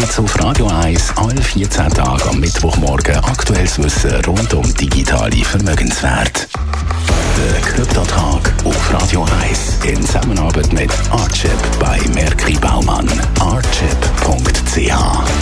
gibt's auf Radio 1 alle 14 Tage am Mittwochmorgen aktuelles Wissen rund um digitale Vermögenswerte. Der Kryptotag auf Radio 1 in Zusammenarbeit mit Archip bei Merki Baumann. Archip.ch.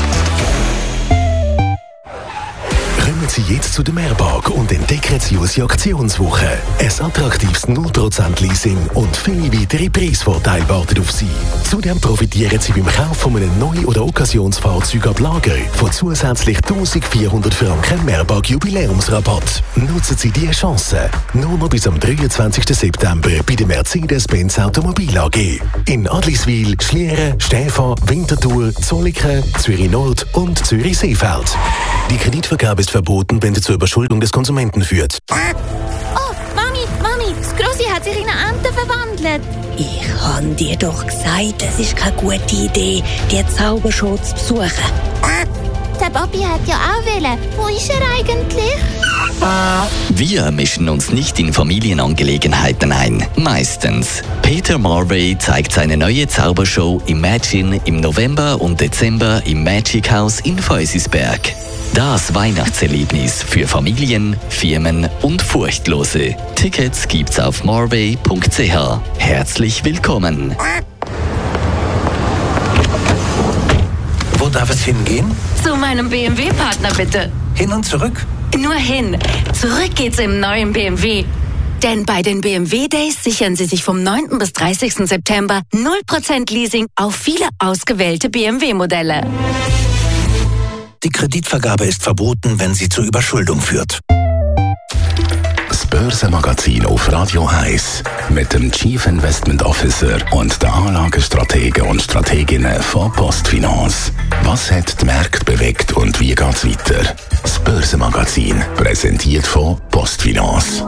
Kommen Sie jetzt zu der Mehrpark und entdecken Sie unsere Aktionswoche. Ein attraktives 0% Leasing und viele weitere Preisvorteile warten auf Sie. Zudem profitieren Sie beim Kauf von einem Neu- oder Occasionsfahrzeug ab Lager von zusätzlich 1400 Franken Mehrpark Jubiläumsrabatt. Nutzen Sie diese Chance. Nur noch bis am 23. September bei der Mercedes-Benz Automobil AG. In Adliswil, Schlieren, Stäfa, Winterthur, Zolliken, Zürich Nord und Zürich Seefeld. Die Kreditvergabe ist verboten, wenn sie zur Überschuldung des Konsumenten führt. Oh, Mami, das Grossi hat sich in eine Ente verwandelt. Ich habe dir doch gesagt, es ist keine gute Idee, die Zaubershow zu besuchen. Der Papi hat ja auch wollen. Wo ist er eigentlich? Wir mischen uns nicht in Familienangelegenheiten ein. Meistens. Peter Marvey zeigt seine neue Zaubershow Imagine im November und Dezember im Magic House in Feusisberg. Das Weihnachtserlebnis für Familien, Firmen und Furchtlose. Tickets gibt's auf marvey.ch. Herzlich willkommen. Wo darf es hingehen? Zu meinem BMW-Partner bitte. Hin und zurück? Nur hin. Zurück geht's im neuen BMW. Denn bei den BMW Days sichern Sie sich vom 9. bis 30. September 0% Leasing auf viele ausgewählte BMW-Modelle. Die Kreditvergabe ist verboten, wenn sie zur Überschuldung führt. Das Börsenmagazin auf Radio 1 mit dem Chief Investment Officer und den Anlagestrategen und Strateginnen von Postfinance. Was hat die Märkte bewegt und wie geht's weiter? Das Börsenmagazin, präsentiert von Postfinance.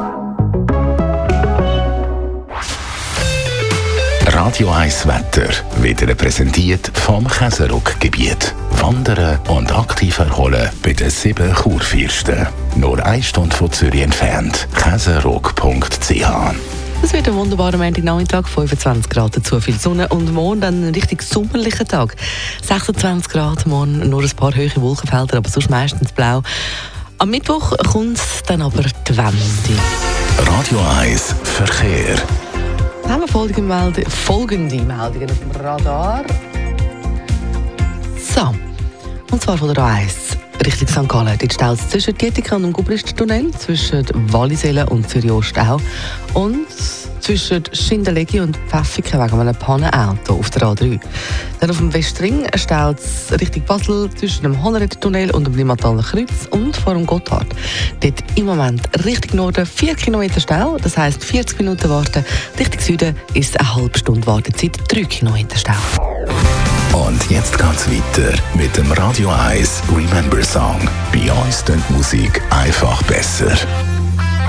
Radio 1 Wetter wird Ihnen präsentiert vom Käseruck-Gebiet. Wandern und aktiv erholen bei den 7 Kurfürsten. Nur 1 Stunde von Zürich entfernt. Käseruck.ch. Es wird ein wunderbarer Montagnachmittag, 25 Grad, dazu viel Sonne und morgen dann ein richtig sommerlicher Tag. 26 Grad, morgen nur ein paar hohe Wolkenfelder, aber sonst meistens blau. Am Mittwoch kommt dann aber die Wende. Radio 1 Verkehr. Dann haben wir folgende Meldungen auf dem Radar. So, und zwar von der A1 Richtung St. Gallen. Dort staut es zwischen Dietika und dem Gubristentunnel, zwischen Wallisellen und Zürich-Ost auch. Und zwischen Schindelegi und Pfäffiken wegen einem Pannenauto auf der A3. Dann auf dem Westring staut es Richtung Basel zwischen dem Honnereter-Tunnel und dem Limmataler Kreuz und vor dem Gotthard. Dort im Moment Richtung Norden 4 Kilometer Stau, das heisst 40 Minuten warten. Richtung Süden ist eine halbe Stunde Wartezeit, 3 Kilometer Stau. Und jetzt geht's weiter mit dem Radio 1 Remember Song. Bei uns klingt Musik einfach besser.